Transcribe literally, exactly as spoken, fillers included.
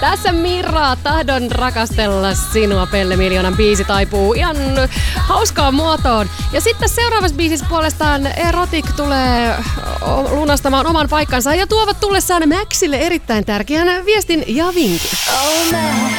Tässä Mirra, tahdon rakastella sinua, Pelle Miljoonan biisi taipuu ihan hauskaan muotoon. Ja sitten seuraavassa biisissä puolestaan Erotic tulee lunastamaan oman paikkansa ja tuovat tullessaan Maxille erittäin tärkeän viestin ja vinkin.